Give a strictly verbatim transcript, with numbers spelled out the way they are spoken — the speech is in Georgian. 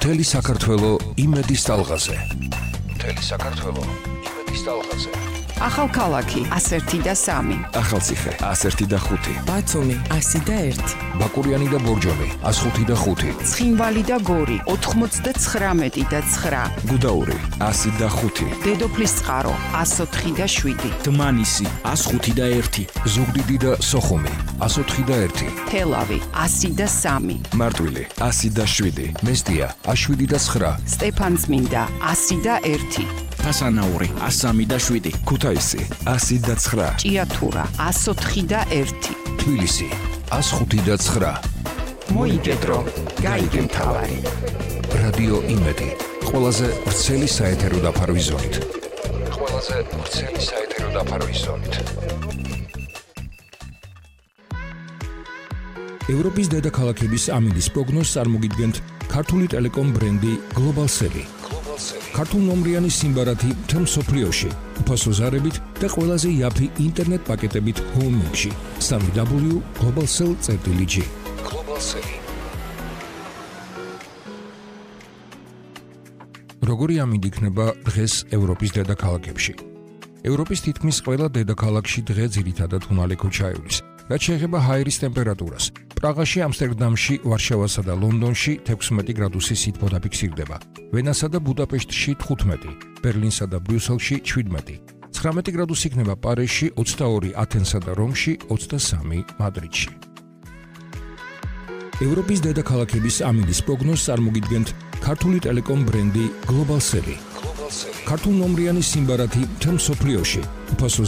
მთელი საქართველო იმედის ტალღაზე. მთელი საქართველო იმედის ტალღაზე. ახალქალაქი ასერთი და სამი. ახალციხე ასერთი და ხუთი. ბათუმი ასი და ერთი. ბაკურიანი და ბორჯომი ასხუთი და ხუთი. ცხინვალი და გორი ოთხმოცდაცხრამეტი და ცხრა. გუდაური ასი და ხუთი. დედოფლის წყარო ასოთხი და შვიდი. დმანისი ასხუთი და ერთი. ზუგდიდი და სოხუმი ასოთხი და ერთი. თელავი ასი და სამი. მარტვილი ასი და შვიდი. მესტია აშვიდი და ცხრა. სტეფანწმინდა ასი და ერთი. ფასანაური ასამი და შვიდი. ქუთაისი ასი და ცხრა. ჭიათურა ასოთხი და ერთი. თბილისი ასხუთი და ცხრა. მოიგედრო გაიგე მთავარი. რადიო იმედი ყველაზე ვრცელი საეთერო დაფარვის ზონით. ყველაზე ვრცელი საეთერო დაფარვის ზონით. ევროპის დედაქალაქების ამინდის პროგნოზს წარმოგიდგენთ ქართული ტელეკომ ბრენდი გლობალსელი. ქართულნომრიანი სიმბარათი მთელ მსოფლიოში, უფასო ზარებით და ყველაზე იაფი ინტერნეტ პაკეტებით ჰოუმებში. double-u double-u double-u τελεία გლობალსელ წერტილი ჯი. გლობალსელი. როგორი ამინდი იქნება დღეს ევროპის დედაქალაქებში? ევროპის თითქმის ყველა დედაქალაქში დღე ძირითადად უნალე ქუჩაევლის. რაც შეეხება ჰაერის ტემპერატურას, პრაღაში, ამსტერდამში, ვარშავასა და ლონდონში თექვსმეტი გრადუსი სითბო დაფიქსირდება, ვენასა და ბუდაპეშტში თხუთმეტი, ბერლინსა და ბრიუსელში შვიდმეტი, ცხრამეტი გრადუსი იქნება პარიზში, ოცდაორი ათენსა და რომში, ოცდასამი მადრიდში. ევროპის დედაქალაქების ამინდის პროგნოზს წარმოგიდგენთ ქართული ტელეკომ ბრენდი გლობალსელი. ქართულნომრიანი სიმბარათი მთელ მსოფლიოში, უფასო